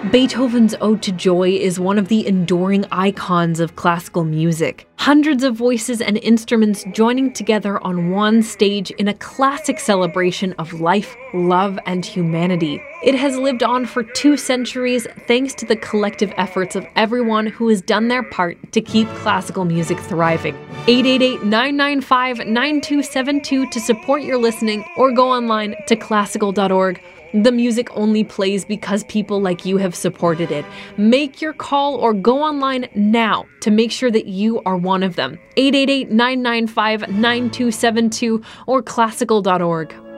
Beethoven's Ode to Joy is one of the enduring icons of classical music. Hundreds of voices and instruments joining together on one stage in a classic celebration of life, love, and humanity. It has lived on for 2 centuries thanks to the collective efforts of everyone who has done their part to keep classical music thriving. 888-995-9272 to support your listening, or go online to classical.org. The music only plays because people like you have supported it. Make your call or go online now to make sure that you are one of them. 888-995-9272 or classical.org.